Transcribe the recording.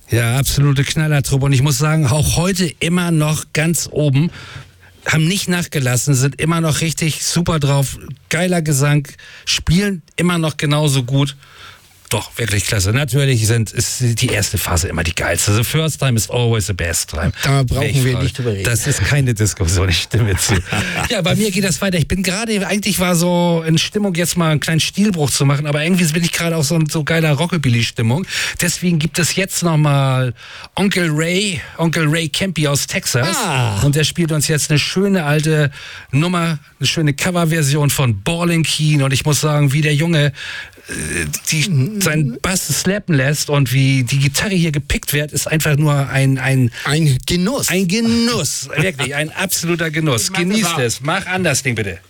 Ja, absolute Knallertruppe. Und ich muss sagen, auch heute immer noch ganz oben. Haben nicht nachgelassen, sind immer noch richtig super drauf. Geiler Gesang, spielen immer noch genauso gut. Doch, wirklich klasse. Natürlich ist die erste Phase immer die geilste. The first time is always the best time. Da brauchen wir nicht drüber reden. Das ist keine Diskussion, ich stimme zu. Ja, bei mir geht das weiter. Ich bin gerade, eigentlich war so in Stimmung, jetzt mal einen kleinen Stilbruch zu machen, aber irgendwie bin ich gerade auch so geiler Rockabilly-Stimmung. Deswegen gibt es jetzt nochmal Onkel Ray Campy aus Texas. Und der spielt uns jetzt eine schöne alte Nummer, eine schöne Coverversion von Ballin' Keen. Und ich muss sagen, wie der Junge seinen Bass slappen lässt und wie die Gitarre hier gepickt wird, ist einfach nur ein Genuss. Ein Genuss. Wirklich, ein absoluter Genuss. Genießt es. Mach an das Ding bitte.